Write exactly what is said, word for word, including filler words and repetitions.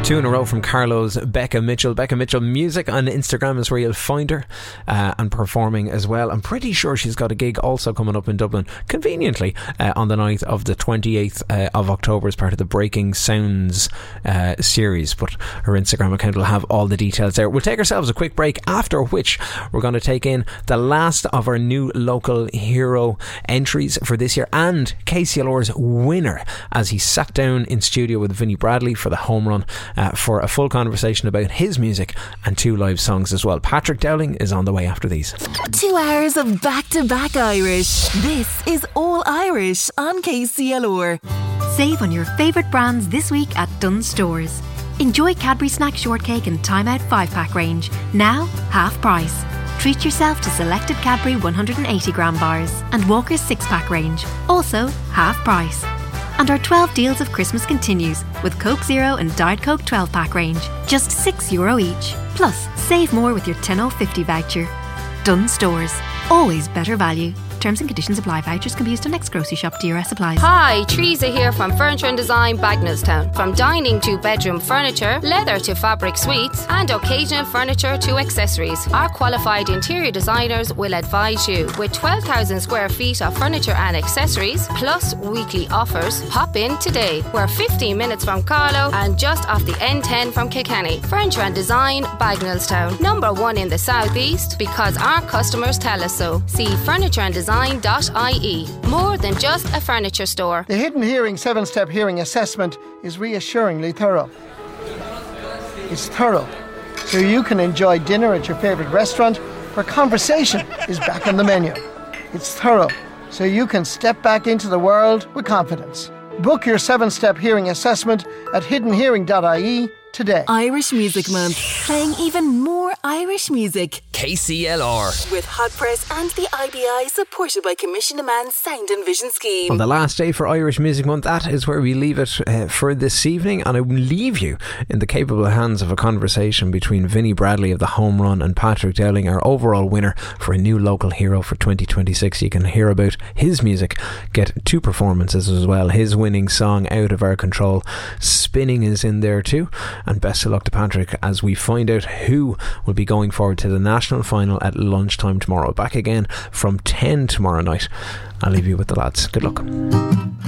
Two in a row from Carlo's Becca Mitchell. Becca Mitchell Music on Instagram is where you'll find her, uh, and performing as well. I'm pretty sure she's got a gig also coming up in Dublin, conveniently, uh, on the night of the twenty-eighth uh, of October as part of the Breaking Sounds uh, series. But her Instagram account will have all the details there. We'll take ourselves a quick break, after which we're going to take in the last of our new local hero entries for this year, and K C L R's winner, as he sat down in studio with Vinnie Bradley for the home run, uh, for a full conversation about his music and two live songs as well. Patrick Dowling is on the way after these. Two hours of back-to-back Irish. This is All Irish on K C L R. Save on your favourite brands this week at Dunnes Stores. Enjoy Cadbury Snack Shortcake and Time Out five pack range, now half price. Treat yourself to selected Cadbury one hundred eighty gram bars and Walker's six pack range, also half price. And our twelve deals of Christmas continues with Coke Zero and Diet Coke twelve pack range, just six euro each. Plus, save more with your ten oh fifty voucher. Dunnes Stores, always better value. Terms and conditions apply. Vouchers can be used on next grocery shop. D R S applies. Hi, Teresa here from Furniture and Design, Bagnallstown. From dining to bedroom furniture, leather to fabric suites, and occasional furniture to accessories, our qualified interior designers will advise you. With twelve thousand square feet of furniture and accessories, plus weekly offers, pop in today. We're fifteen minutes from Carlow and just off the N ten from Kilkenny. Furniture and Design, Bagnallstown. Number one in the southeast because our customers tell us so. See furniture and design dot I E. More than just a furniture store. The Hidden Hearing seven-step hearing assessment is reassuringly thorough. It's thorough, so you can enjoy dinner at your favourite restaurant where conversation is back on the menu. It's thorough, so you can step back into the world with confidence. Book your seven-step hearing assessment at hidden hearing dot I E today. Irish Music Month, playing even more Irish music. K C L R. With Hot Press and the I B I, supported by Commission Demand Sound and Vision Scheme. On the last day for Irish Music Month, that is where we leave it uh, for this evening, and I will leave you in the capable hands of a conversation between Vinnie Bradley of the Home Run and Patrick Dowling, our overall winner for a new local hero for twenty twenty-six. You can hear about his music, get two performances as well. His winning song, Out of Our Control, Spinning, is in there too. And best of luck to Patrick as we find out who will be going forward to the national final at lunchtime tomorrow. Back again from ten tomorrow night. I'll leave you with the lads. Good luck.